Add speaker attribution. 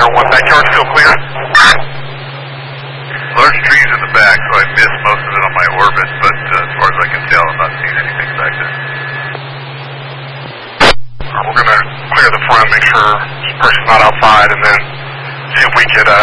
Speaker 1: there. One backyard still clear.
Speaker 2: Large trees in the back, so I missed most of it on my orbit, but as far as I can tell, I'm not seeing anything back there.
Speaker 1: We're going to clear the front, make sure this person's not outside, and then see if we could